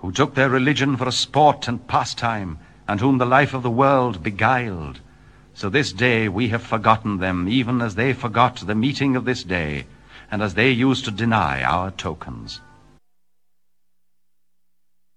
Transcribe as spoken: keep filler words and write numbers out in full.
who took their religion for a sport and pastime, and whom the life of the world beguiled. So this day we have forgotten them, even as they forgot the meeting of this day, and as they used to deny our tokens.